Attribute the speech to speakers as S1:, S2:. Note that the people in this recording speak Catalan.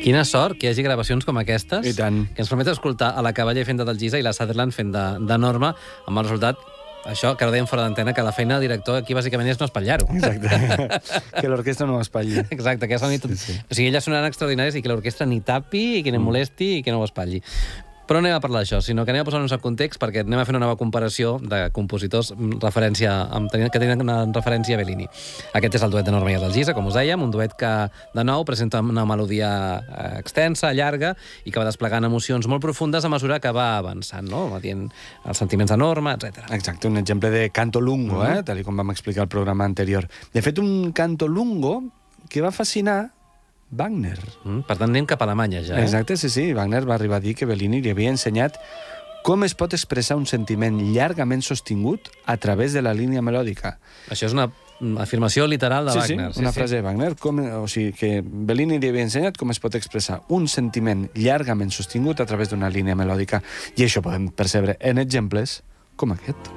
S1: Quina sort que hi hagi gravacions com aquestes,
S2: I tant.
S1: que ens permet escoltar a la Cavalla fent de Gisa i la Sutherland fent de Norma, amb el resultat, això, que ara dèiem fora d'antena, que la feina del director aquí bàsicament és no espatllar-ho.
S2: Exacte. Que l'orquestra no espatlli.
S1: Exacte, que soni tot...
S2: Sí.
S1: O sigui, elles sonaran extraordinàries i que l'orquestra ni tapi, i que no molesti i que no ho espatlli. Però no anem a parlar d'això, sinó que anem a posar-nos en context perquè anem a fer una nova comparació de compositors que tenen una referència a Bellini. Aquest és el duet de Norma i Adalgisa, com us dèiem, un duet que, de nou, presenta una melodia extensa, llarga, i que va desplegant emocions molt profundes a mesura que va avançant, no? Va dient els sentiments de Norma, etc.
S2: Exacte, un exemple de canto lungo, tal com vam explicar al programa anterior. De fet, un canto lungo que va fascinar Wagner.
S1: Per tant, anem cap a Alemanya, ja.
S2: Exacte, sí. Wagner va arribar a dir que Bellini li havia ensenyat com es pot expressar un sentiment llargament sostingut a través de la línia melòdica.
S1: Això és una afirmació literal de Wagner.
S2: Sí, una frase de Wagner. O sigui, que Bellini li havia ensenyat com es pot expressar un sentiment llargament sostingut a través d'una línia melòdica. I això podem percebre en exemples com aquest.